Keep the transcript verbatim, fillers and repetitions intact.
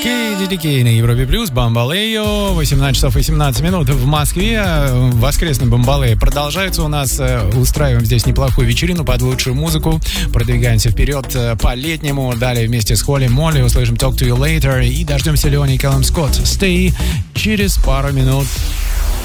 Кейди на Европе Плюс, Бамбалео, восемнадцать часов и семнадцать минут в Москве. Воскресный Бамбалео продолжается у нас. Устраиваем здесь неплохую вечерину под лучшую музыку. Продвигаемся вперед по-летнему. Далее вместе с Холли Молли услышим Talk to You Later и дождемся Леони и Кэллум Скотт. Stay через пару минут.